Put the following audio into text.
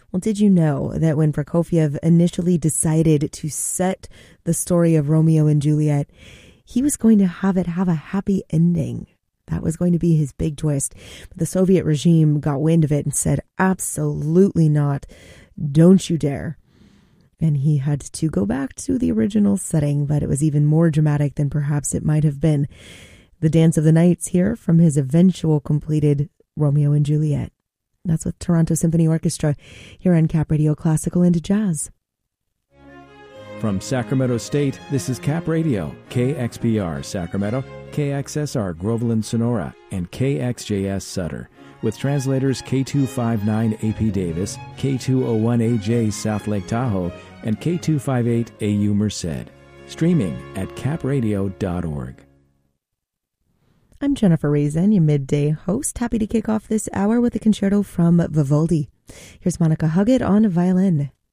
Well, did you know that when Prokofiev initially decided to set the story of Romeo and Juliet, he was going to have it have a happy ending? That was going to be his big twist. But the Soviet regime got wind of it and said, absolutely not. Don't you dare. And he had to go back to the original setting, but it was even more dramatic than perhaps it might have been. The Dance of the Nights here from his eventual completed Romeo and Juliet. That's with Toronto Symphony Orchestra here on Cap Radio Classical and Jazz. From Sacramento State, this is Cap Radio, KXPR Sacramento, KXSR Groveland Sonora, and KXJS Sutter, with translators K259 AP Davis, K201AJ South Lake Tahoe, and K258 AU Merced. Streaming at capradio.org. I'm Jennifer Raisin, your midday host. Happy to kick off this hour with a concerto from Vivaldi. Here's Monica Huggett on violin.